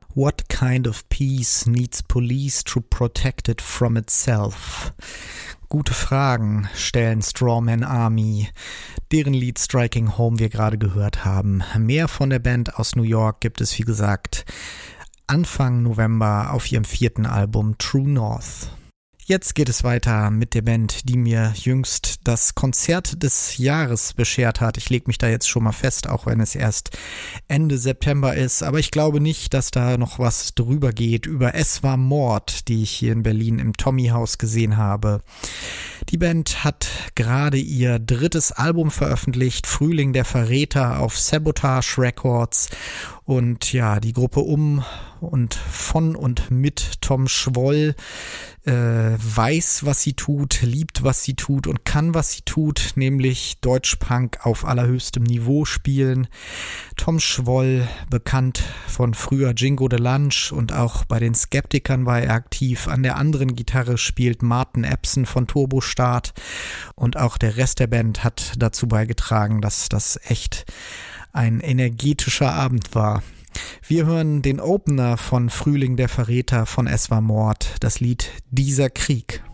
What kind of peace needs police to protect it from itself? Gute Fragen stellen Strawman Army, deren Lied Striking Home wir gerade gehört haben. Mehr von der Band aus New York gibt es, wie gesagt, Anfang November auf ihrem 4. Album True North. Jetzt geht es weiter mit der Band, die mir jüngst das Konzert des Jahres beschert hat. Ich lege mich da jetzt schon mal fest, auch wenn es erst Ende September ist. Aber ich glaube nicht, dass da noch was drüber geht über Es war Mord, die ich hier in Berlin im Tommy-Haus gesehen habe. Die Band hat gerade ihr 3. Album veröffentlicht, Frühling der Verräter auf Sabotage Records. Und ja, die Gruppe um und von und mit Tom Schwoll weiß, was sie tut, liebt, was sie tut und kann, was sie tut, nämlich Deutschpunk auf allerhöchstem Niveau spielen. Tom Schwoll, bekannt von früher Jingo de Lunch, und auch bei den Skeptikern war er aktiv. An der anderen Gitarre spielt Martin Epson von Turbostart, und auch der Rest der Band hat dazu beigetragen, dass das echt ein energetischer Abend war. Wir hören den Opener von Frühling der Verräter von Es war Mord, das Lied Dieser Krieg.